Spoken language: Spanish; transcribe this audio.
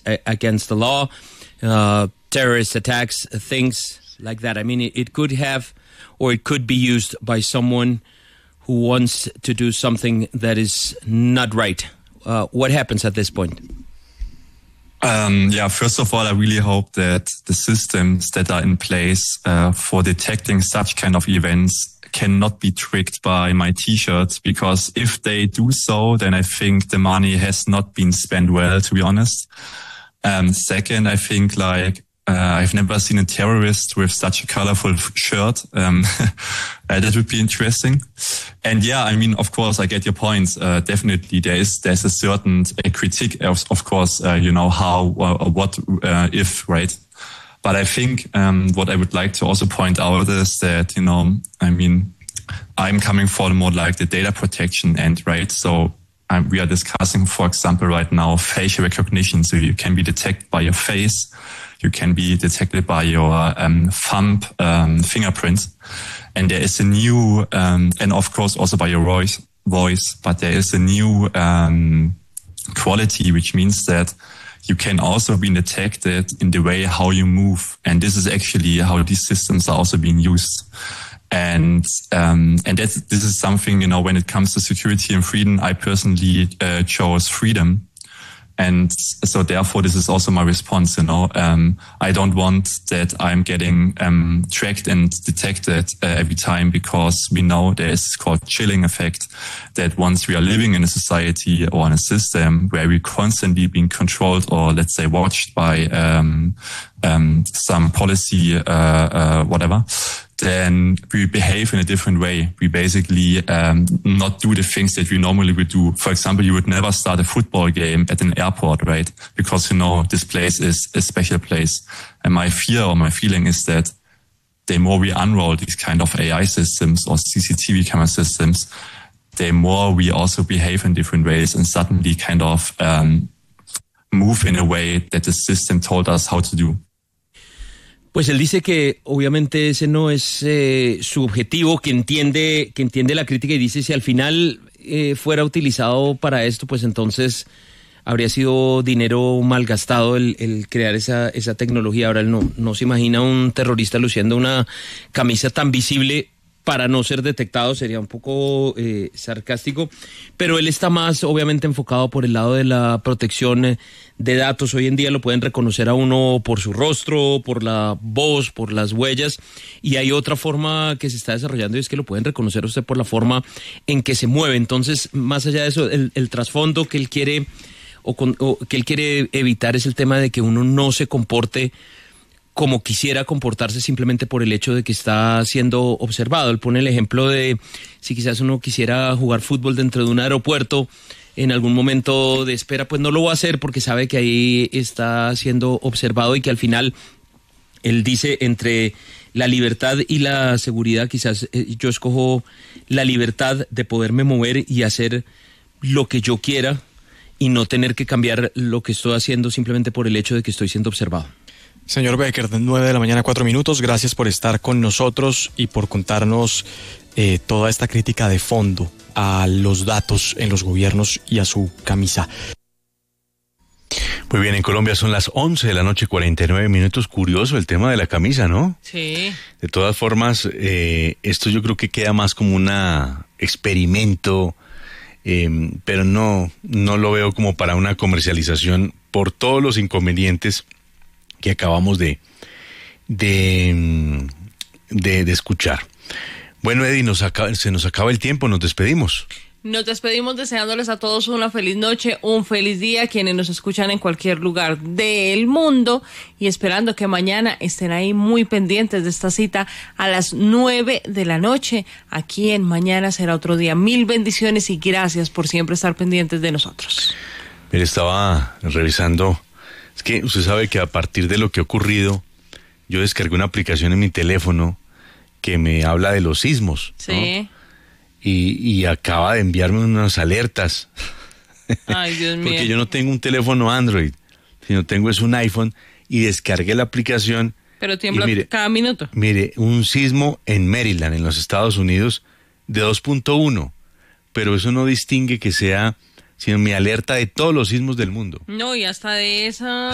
against the law, terrorist attacks, things like that. I mean, it could have, or it could be used by someone who wants to do something that is not right. What happens at this point? First of all, I really hope that the systems that are in place for detecting such kind of events cannot be tricked by my T-shirts, because if they do so, then I think the money has not been spent well, to be honest. Second, I think I've never seen a terrorist with such a colorful shirt. That would be interesting. And of course, I get your points. Definitely, there's a certain critique of course, how or what if, right? But I think what I would like to also point out is that I'm coming for more like the data protection end, right? So we are discussing, for example, right now facial recognition. So you can be detected by your face. You can be detected by your thumb fingerprints. And there is a new, and of course also by your voice, but there is a new quality, which means that you can also be detected in the way how you move. And this is actually how these systems are also being used. And this is something, when it comes to security and freedom, I personally chose freedom. And so therefore, this is also my response, I don't want that I'm getting tracked and detected every time, because we know there is called chilling effect, that once we are living in a society or in a system where we're constantly being controlled or, let's say, watched by some policy, whatever, then we behave in a different way. We basically not do the things that we normally would do. For example, you would never start a football game at an airport, right? Because this place is a special place. And my fear or my feeling is that the more we unroll these kind of AI systems or CCTV camera systems, the more we also behave in different ways and suddenly kind of move in a way that the system told us how to do. Pues él dice que obviamente ese no es su objetivo, que entiende la crítica, y dice si al final fuera utilizado para esto, pues entonces habría sido dinero malgastado el crear esa tecnología. Ahora él no se imagina un terrorista luciendo una camisa tan visible para no ser detectado, sería un poco sarcástico, pero él está más obviamente enfocado por el lado de la protección de datos. Hoy en día lo pueden reconocer a uno por su rostro, por la voz, por las huellas, y hay otra forma que se está desarrollando, y es que lo pueden reconocer a usted por la forma en que se mueve. Entonces, más allá de eso, el trasfondo que él quiere que él quiere evitar es el tema de que uno no se comporte como quisiera comportarse simplemente por el hecho de que está siendo observado. Él pone el ejemplo de si quizás uno quisiera jugar fútbol dentro de un aeropuerto, en algún momento de espera, pues no lo va a hacer porque sabe que ahí está siendo observado, y que al final, él dice, entre la libertad y la seguridad, quizás yo escojo la libertad de poderme mover y hacer lo que yo quiera y no tener que cambiar lo que estoy haciendo simplemente por el hecho de que estoy siendo observado. Señor Becker, 9:00 4 minutos, gracias por estar con nosotros y por contarnos toda esta crítica de fondo a los datos en los gobiernos y a su camisa. Muy bien, en Colombia son las 11:00 49 minutos. Curioso el tema de la camisa, ¿no? Sí. De todas formas, esto yo creo que queda más como un experimento, pero no lo veo como para una comercialización por todos los inconvenientes que acabamos de escuchar. Bueno, Eddie, se nos acaba el tiempo, nos despedimos. Nos despedimos deseándoles a todos una feliz noche, un feliz día, quienes nos escuchan en cualquier lugar del mundo, y esperando que mañana estén ahí muy pendientes de esta cita a las 9:00 aquí en Mañana Será Otro Día. Mil bendiciones y gracias por siempre estar pendientes de nosotros. Mire, estaba revisando. Es que usted sabe que a partir de lo que ha ocurrido, yo descargué una aplicación en mi teléfono que me habla de los sismos, ¿no? Sí. Y acaba de enviarme unas alertas. Ay, Dios mío. Porque yo no tengo un teléfono Android, sino tengo un iPhone, y descargué la aplicación. Pero tiembla cada minuto. Mire, un sismo en Maryland, en los Estados Unidos, de 2.1. Pero eso no distingue que sea, sino me alerta de todos los sismos del mundo. No, y hasta de esa